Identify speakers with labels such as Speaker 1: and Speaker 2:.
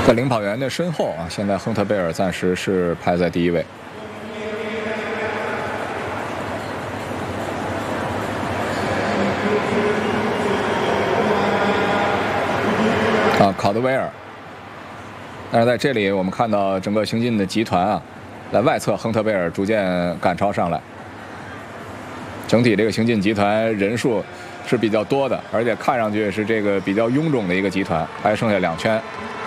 Speaker 1: 在领跑员的身后啊，现在亨特贝尔暂时是排在第1位。考德威尔。但是在这里，我们看到整个行进的集团啊，在外侧亨特贝尔逐渐赶超上来。整体这个行进集团人数是比较多的，而且看上去是这个比较臃肿的一个集团，还剩下2圈。